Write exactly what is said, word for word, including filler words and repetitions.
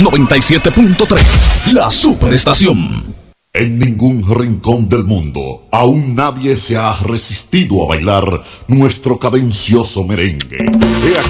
noventa y siete punto tres, la superestación. En ningún rincón del mundo aún nadie se ha resistido a bailar nuestro cadencioso merengue. He aquí